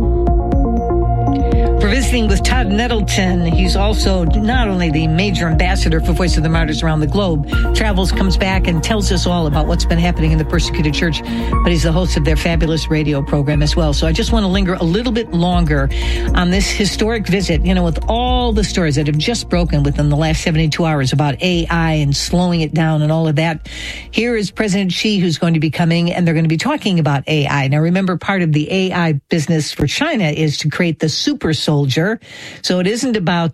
We're visiting with Todd Nettleton. He's also not only the major ambassador for Voice of the Martyrs around the globe, travels, comes back, and tells us all about what's been happening in the persecuted church, but he's the host of their fabulous radio program as well. So I just want to linger a little bit longer on this historic visit, with all the stories that have just broken within the last 72 hours about AI and slowing it down and all of that. Here is President Xi, who's going to be coming, and they're going to be talking about AI. Now, remember, part of the AI business for China is to create the super soldier. So it isn't about,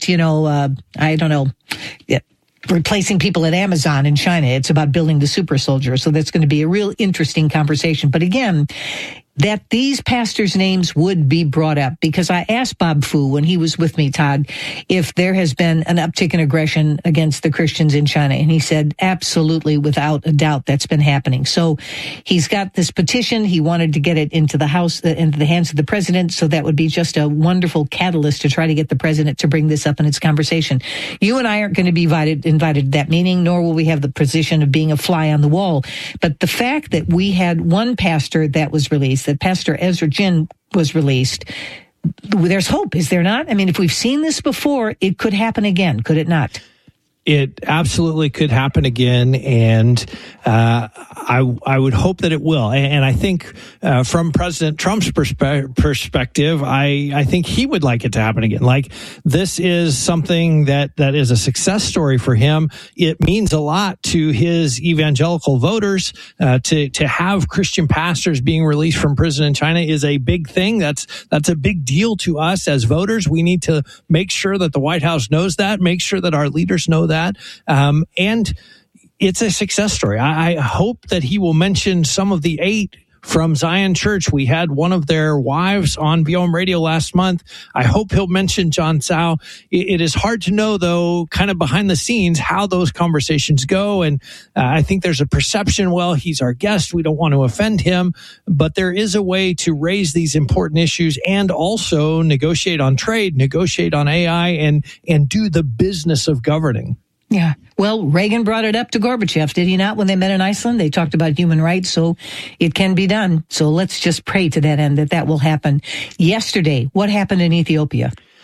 replacing people at Amazon in China. It's about building the super soldier. So that's going to be a real interesting conversation. But again, that these pastors' names would be brought up, because I asked Bob Fu when he was with me, Todd, if there has been an uptick in aggression against the Christians in China. And he said, absolutely, without a doubt, that's been happening. So he's got this petition. He wanted to get it into the House, into the hands of the president. So that would be just a wonderful catalyst to try to get the president to bring this up in its conversation. You and I aren't going to be invited to that meeting, nor will we have the position of being a fly on the wall. But the fact that we had one pastor that was released, that Pastor Ezra Jin was released, there's hope, is there not? I mean, if we've seen this before, it could happen again, could it not? It absolutely could happen again, and I would hope that it will. And I think from President Trump's perspective, I think he would like it to happen again. Like, this is something that is a success story for him. It means a lot to his evangelical voters. To have Christian pastors being released from prison in China is a big thing. That's a big deal to us as voters. We need to make sure that the White House knows that, make sure that our leaders know that. And it's a success story. I hope that he will mention some of the 8 from Zion Church. We had one of their wives on BOM Radio last month. I hope he'll mention John Tsao. It is hard to know, though, kind of behind the scenes, how those conversations go. And I think there's a perception, well, he's our guest, we don't want to offend him. But there is a way to raise these important issues and also negotiate on trade, negotiate on AI, and do the business of governing. Yeah. Well, Reagan brought it up to Gorbachev, did he not, when they met in Iceland? They talked about human rights, so it can be done. So let's just pray to that end that will happen. Yesterday, what happened in Ethiopia?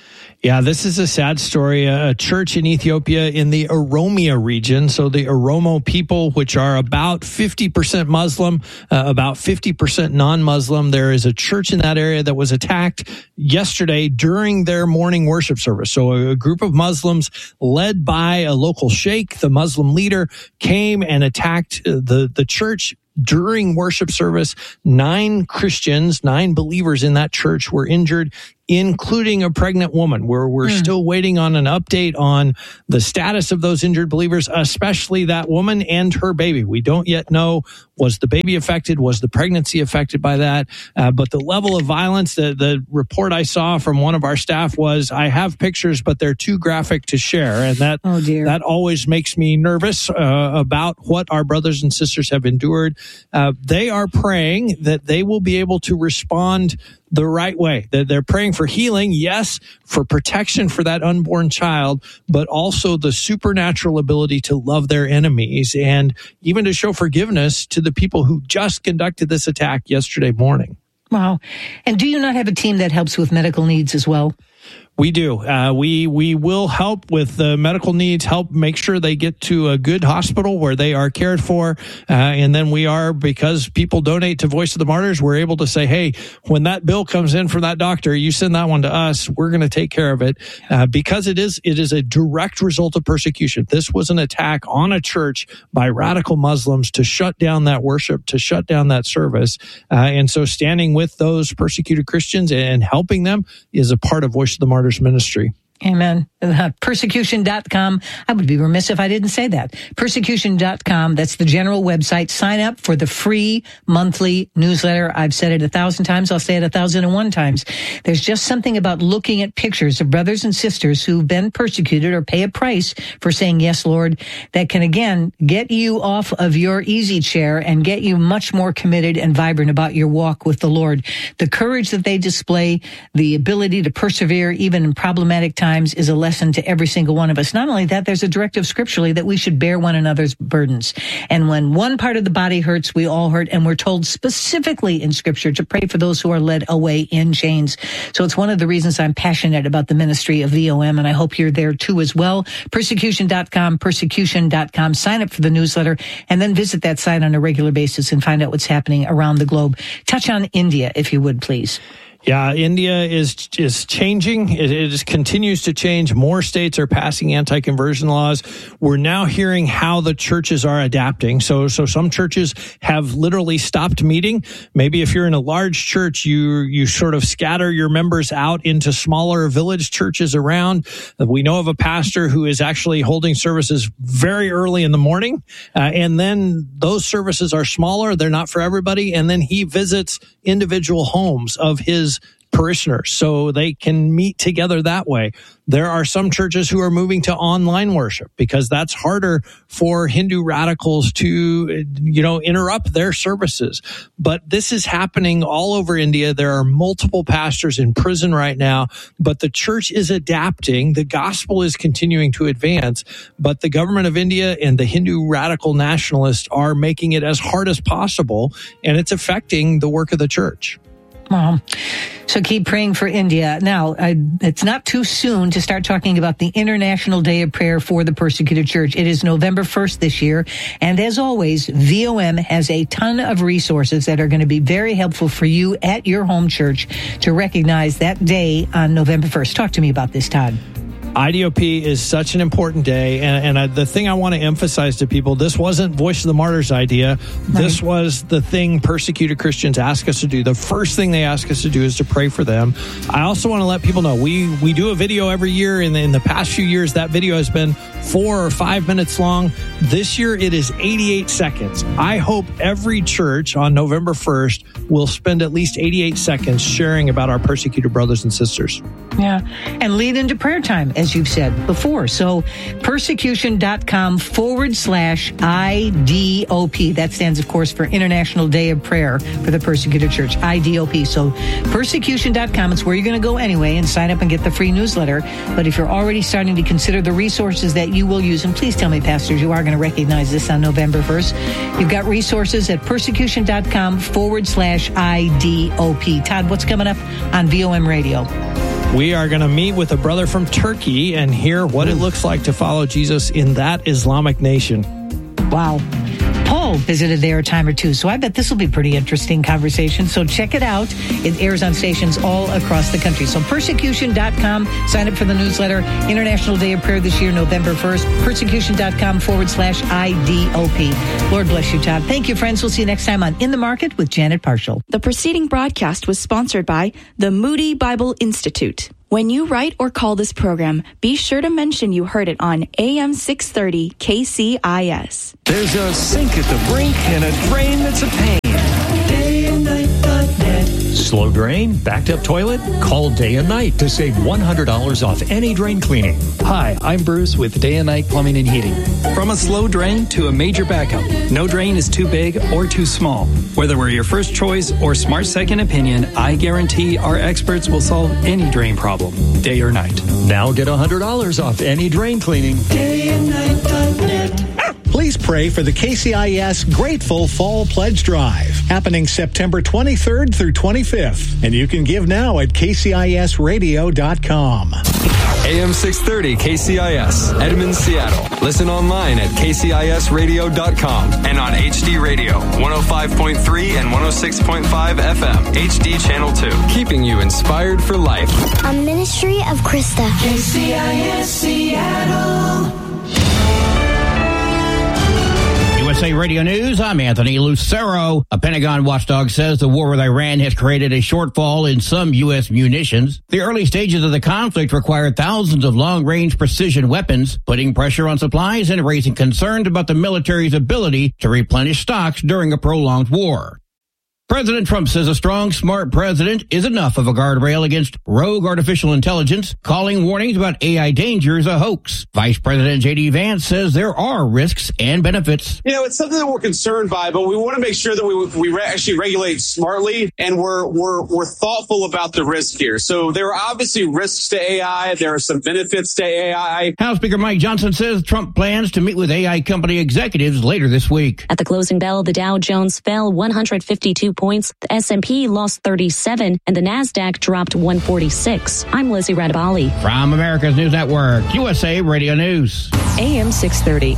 Yeah, this is a sad story. A church in Ethiopia in the Oromia region. So the Oromo people, which are about 50% Muslim, about 50% non-Muslim. There is a church in that area that was attacked yesterday during their morning worship service. So a group of Muslims led by a local sheikh, the Muslim leader, came and attacked the church during worship service. 9 Christians, 9 believers in that church were injured, including a pregnant woman. We're still waiting on an update on the status of those injured believers, especially that woman and her baby. We don't yet know, was the baby affected? Was the pregnancy affected by that? But the level of violence, the report I saw from one of our staff was, I have pictures, but they're too graphic to share. And that always makes me nervous about what our brothers and sisters have endured. They are praying that they will be able to respond the right way. They're praying for healing, yes, for protection for that unborn child, but also the supernatural ability to love their enemies and even to show forgiveness to the people who just conducted this attack yesterday morning. Wow. And do you not have a team that helps with medical needs as well? We do. We will help with the medical needs, help make sure they get to a good hospital where they are cared for. And then we are, because people donate to Voice of the Martyrs, we're able to say, hey, when that bill comes in from that doctor, you send that one to us. We're going to take care of it. Because it is a direct result of persecution. This was an attack on a church by radical Muslims to shut down that worship, to shut down that service. And so standing with those persecuted Christians and helping them is a part of Voice of the Martyrs ministry. Amen. Persecution.com. I would be remiss if I didn't say that. Persecution.com. That's the general website. Sign up for the free monthly newsletter. I've said it 1,000 times. I'll say it 1,001 times. There's just something about looking at pictures of brothers and sisters who've been persecuted or pay a price for saying, yes, Lord, that can again get you off of your easy chair and get you much more committed and vibrant about your walk with the Lord. The courage that they display, the ability to persevere even in problematic times, is a lesson to every single one of us. Not only that, there's a directive scripturally that we should bear one another's burdens. And when one part of the body hurts, we all hurt. And we're told specifically in scripture to pray for those who are led away in chains. So it's one of the reasons I'm passionate about the ministry of VOM. And I hope you're there too as well. Persecution.com, persecution.com. Sign up for the newsletter and then visit that site on a regular basis and find out what's happening around the globe. Touch on India, if you would, please. Yeah, India is changing. It continues to change. More states are passing anti-conversion laws. We're now hearing how the churches are adapting. So some churches have literally stopped meeting. Maybe if you're in a large church, you sort of scatter your members out into smaller village churches around. We know of a pastor who is actually holding services very early in the morning. And then those services are smaller. They're not for everybody. And then he visits individual homes of his parishioners so they can meet together that way. There are some churches who are moving to online worship because that's harder for Hindu radicals to, interrupt their services. But this is happening all over India. There are multiple pastors in prison right now, but the church is adapting. The gospel is continuing to advance, but the government of India and the Hindu radical nationalists are making it as hard as possible, and it's affecting the work of the church. Wow. So keep praying for India. Now, it's not too soon to start talking about the International Day of Prayer for the Persecuted Church. It is November 1st this year. And as always, VOM has a ton of resources that are going to be very helpful for you at your home church to recognize that day on November 1st. Talk to me about this, Todd. IDOP is such an important day, and the thing I want to emphasize to people, this wasn't Voice of the Martyrs' idea. This was the thing persecuted Christians ask us to do. The first thing they ask us to do is to pray for them. I also want to let people know, we do a video every year, and in the past few years, that video has been 4 or 5 minutes long. This year, it is 88 seconds. I hope every church on November 1st will spend at least 88 seconds sharing about our persecuted brothers and sisters. Yeah, and lead into prayer time, as you've said before. So persecution.com/IDOP. That stands, of course, for International Day of Prayer for the Persecuted Church, IDOP. So persecution.com, it's where you're going to go anyway and sign up and get the free newsletter. But if you're already starting to consider the resources that you will use, and please tell me, pastors, you are going to recognize this on November 1st. You've got resources at persecution.com/IDOP. Todd, what's coming up on VOM Radio? We are going to meet with a brother from Turkey and hear what it looks like to follow Jesus in that Islamic nation. Wow. Paul visited there a time or two, so I bet this will be a pretty interesting conversation. So check it out. It airs on stations all across the country. So persecution.com, sign up for the newsletter. International Day of Prayer this year, November 1st. Persecution.com/IDOP. Lord bless you, Todd. Thank you, friends. We'll see you next time on In the Market with Janet Parshall. The preceding broadcast was sponsored by the Moody Bible Institute. When you write or call this program, be sure to mention you heard it on AM 630 KCIS. There's a sink at the brink and a drain that's a pain. DayandNight.net. Slow drain? Backed up toilet? Call Day and Night to save $100 off any drain cleaning. Hi, I'm Bruce with Day and Night Plumbing and Heating. From a slow drain to a major backup, no drain is too big or too small. Whether we're your first choice or smart second opinion, I guarantee our experts will solve any drain problem, day or night. Now get $100 off any drain cleaning. DayandNight.net. Please pray for the KCIS Grateful Fall Pledge Drive, happening September 23rd through 25th. And you can give now at kcisradio.com. AM 630 KCIS, Edmonds, Seattle. Listen online at kcisradio.com and on HD Radio, 105.3 and 106.5 FM, HD Channel 2. Keeping you inspired for life. A ministry of Krista. KCIS Seattle. USA Radio News, I'm Anthony Lucero. A Pentagon watchdog says the war with Iran has created a shortfall in some U.S. munitions. The early stages of the conflict required thousands of long-range precision weapons, putting pressure on supplies and raising concerns about the military's ability to replenish stocks during a prolonged war. President Trump says a strong, smart president is enough of a guardrail against rogue artificial intelligence, calling warnings about AI dangers a hoax. Vice President J.D. Vance says there are risks and benefits. You know, it's something that we're concerned by, but we want to make sure that we actually regulate smartly and we're thoughtful about the risk here. So there are obviously risks to AI. There are some benefits to AI. House Speaker Mike Johnson says Trump plans to meet with AI company executives later this week. At the closing bell, the Dow Jones fell 152 points, the S&P lost 37, and the NASDAQ dropped 146. I'm Lizzie Radabali. From America's News Network, USA Radio News. AM 630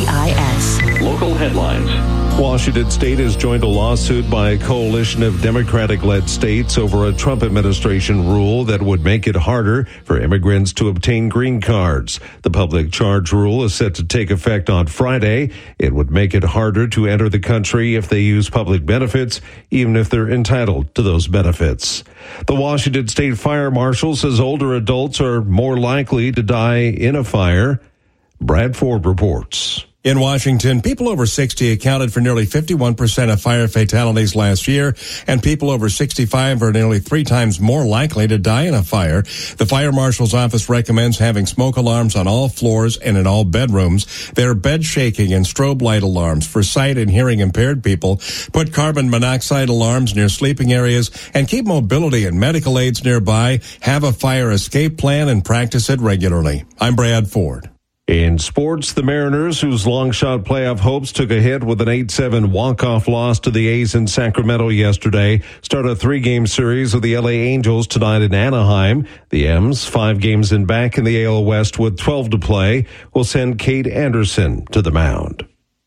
KCIS. Local headlines. Washington State has joined a lawsuit by a coalition of Democratic-led states over a Trump administration rule that would make it harder for immigrants to obtain green cards. The public charge rule is set to take effect on Friday. It would make it harder to enter the country if they use public benefits, even if they're entitled to those benefits. The Washington State Fire Marshal says older adults are more likely to die in a fire. Brad Ford reports. In Washington, people over 60 accounted for nearly 51% of fire fatalities last year, and people over 65 are nearly 3 times more likely to die in a fire. The fire marshal's office recommends having smoke alarms on all floors and in all bedrooms. There are bed shaking and strobe light alarms for sight and hearing impaired people. Put carbon monoxide alarms near sleeping areas and keep mobility and medical aids nearby. Have a fire escape plan and practice it regularly. I'm Brad Ford. In sports, the Mariners, whose long-shot playoff hopes took a hit with an 8-7 walk-off loss to the A's in Sacramento yesterday, start a 3-game series with the LA Angels tonight in Anaheim. The M's, 5 games in back in the AL West with 12 to play, will send Cade Anderson to the mound.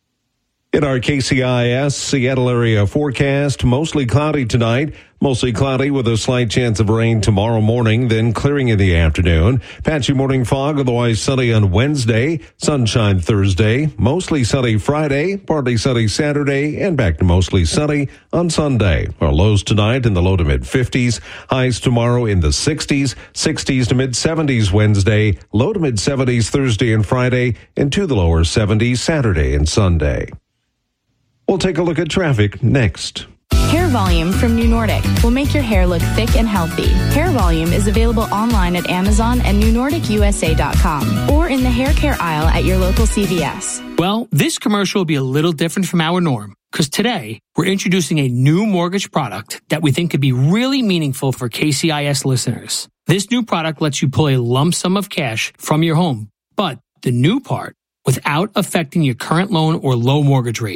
In our KCIS Seattle area forecast, mostly cloudy tonight. Mostly cloudy with a slight chance of rain tomorrow morning, then clearing in the afternoon. Patchy morning fog, otherwise sunny on Wednesday. Sunshine Thursday. Mostly sunny Friday. Partly sunny Saturday. And back to mostly sunny on Sunday. Our lows tonight in the low to mid-50s. Highs tomorrow in the 60s. 60s to mid-70s Wednesday. Low to mid-70s Thursday and Friday. And to the lower 70s Saturday and Sunday. We'll take a look at traffic next. Hair Volume from New Nordic will make your hair look thick and healthy. Hair Volume is available online at Amazon and NewNordicUSA.com or in the hair care aisle at your local CVS. Well, this commercial will be a little different from our norm because today we're introducing a new mortgage product that we think could be really meaningful for KCIS listeners. This new product lets you pull a lump sum of cash from your home, but the new part, without affecting your current loan or low mortgage rate.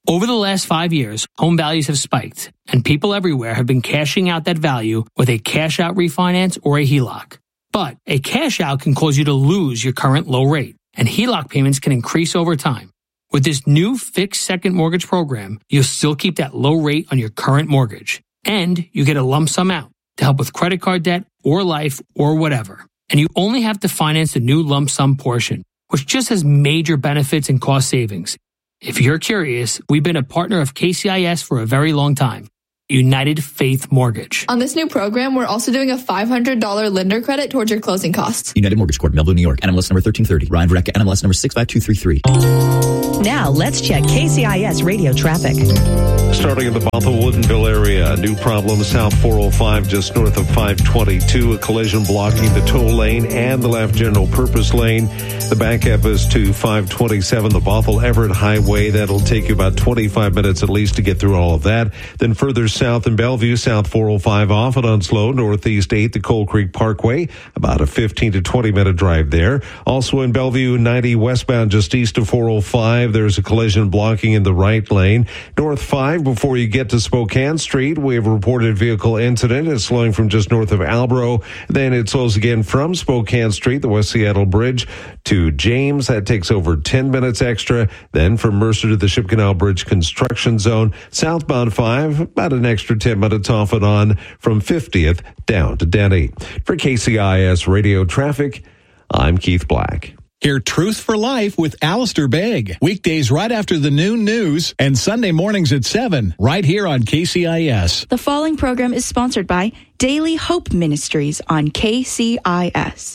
Over the last 5 years, home values have spiked, and people everywhere have been cashing out that value with a cash-out refinance or a HELOC. But a cash-out can cause you to lose your current low rate, and HELOC payments can increase over time. With this new fixed second mortgage program, you'll still keep that low rate on your current mortgage, and you get a lump sum out to help with credit card debt or life or whatever. And you only have to finance the new lump sum portion, which just has major benefits and cost savings. If you're curious, we've been a partner of KCIS for a very long time. United Faith Mortgage. On this new program, we're also doing a $500 lender credit towards your closing costs. United Mortgage Corp, Melville, New York. NMLS number 1330. Ryan Verrecka, NMLS number 65233. Now, let's check KCIS radio traffic. Starting in the Bothell-Woodinville area, new problem south 405 just north of 522. A collision blocking the toll lane and the left general purpose lane. The backup is to 527, the Bothell-Everett Highway. That'll take you about 25 minutes at least to get through all of that. Then further south in Bellevue, south 405 off and on slow, northeast 8, the Coal Creek Parkway. About a 15 to 20 minute drive there. Also in Bellevue, 90 westbound just east of 405. There's a collision blocking in the right lane. North 5 before you get to Spokane Street. We have a reported vehicle incident. It's slowing from just north of Albro. Then it slows again from Spokane Street, the West Seattle Bridge, to James. That takes over 10 minutes extra. Then from Mercer to the Ship Canal Bridge construction zone. Southbound 5, about an extra 10 minutes off and on from 50th down to Denny. For KCIS Radio Traffic, I'm Keith Black. Hear Truth for Life with Alistair Begg. Weekdays right after the noon news and Sunday mornings at 7, right here on KCIS. The following program is sponsored by Daily Hope Ministries on KCIS.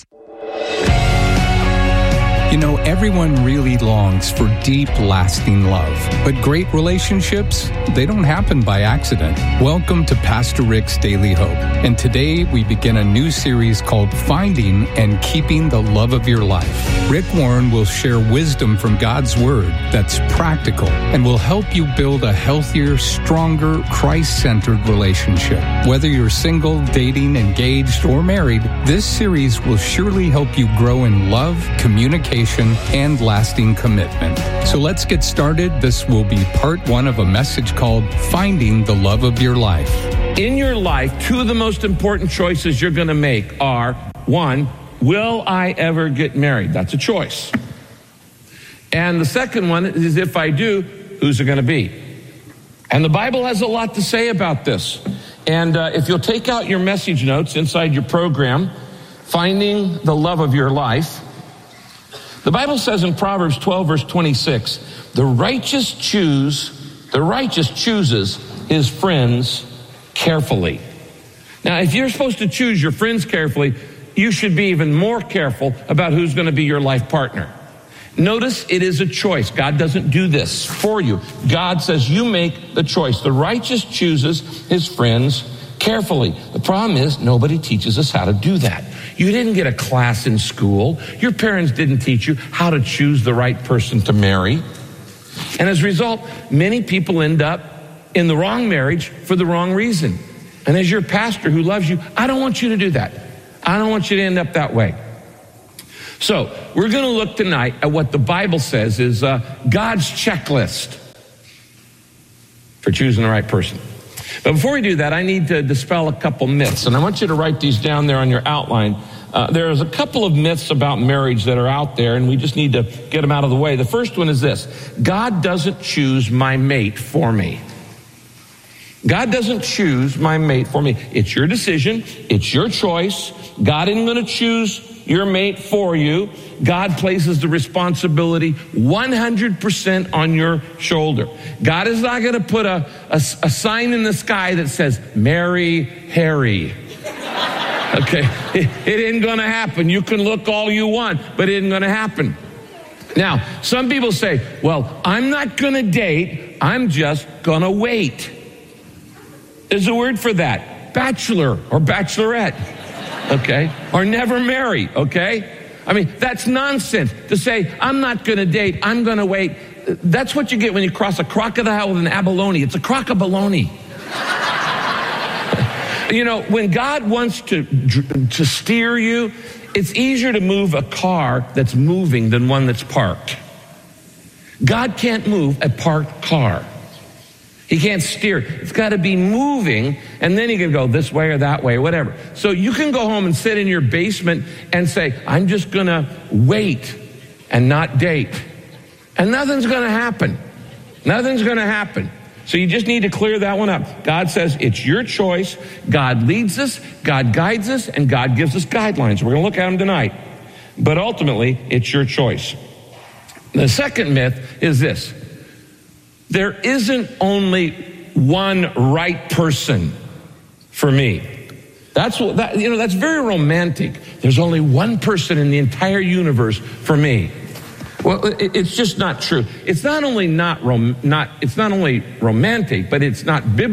You know, everyone really longs for deep, lasting love. But great relationships, they don't happen by accident. Welcome to Pastor Rick's Daily Hope. And today we begin a new series called Finding and Keeping the Love of Your Life. Rick Warren will share wisdom from God's Word that's practical and will help you build a healthier, stronger, Christ-centered relationship. Whether you're single, dating, engaged, or married, this series will surely help you grow in love, communication, and lasting commitment. So let's get started. This will be part 1 of a message called Finding the Love of Your Life. In your life, 2 of the most important choices you're going to make are, 1, will I ever get married? That's a choice. And the second one is, if I do, who's it going to be? And the Bible has a lot to say about this. And if you'll take out your message notes inside your program, Finding the Love of Your Life, the Bible says in Proverbs 12, verse 26, the righteous chooses his friends carefully. Now, if you're supposed to choose your friends carefully, you should be even more careful about who's going to be your life partner. Notice it is a choice. God doesn't do this for you. God says you make the choice. The righteous chooses his friends carefully. The problem is nobody teaches us how to do that. You didn't get a class in school. Your parents didn't teach you how to choose the right person to marry. And as a result, many people end up in the wrong marriage for the wrong reason. And as your pastor who loves you, I don't want you to do that. I don't want you to end up that way. So we're going to look tonight at what the Bible says is God's checklist for choosing the right person. But before we do that, I need to dispel a couple myths, and I want you to write these down there on your outline. There's a couple of myths about marriage that are out there, and we just need to get them out of the way. The first one is this: God doesn't choose my mate for me. God doesn't choose my mate for me. It's your decision. It's your choice. God isn't going to choose your mate for you. God places the responsibility 100% on your shoulder. God is not going to put a sign in the sky that says, marry Harry. Okay, it isn't going to happen. You can look all you want, but it isn't going to happen. Now, some people say, well, I'm not going to date. I'm just going to wait. There's a word for that. Bachelor or bachelorette. Okay? Or never marry. Okay? I mean, that's nonsense to say, I'm not going to date. I'm going to wait. That's what you get when you cross a crocodile with an abalone. It's a crock-a-baloney. You know, when God wants to steer you, it's easier to move a car that's moving than one that's parked. God can't move a parked car. He can't steer. It's got to be moving, and then he can go this way or that way or whatever. So you can go home and sit in your basement and say, I'm just going to wait and not date. And nothing's going to happen. Nothing's going to happen. So you just need to clear that one up. God says it's your choice. God leads us, God guides us, and God gives us guidelines. We're going to look at them tonight. But ultimately, it's your choice. The second myth is this. There isn't only one right person for me. That's very romantic. There's only one person in the entire universe for me. Well, it's just not true. It's not only romantic, but it's not biblical.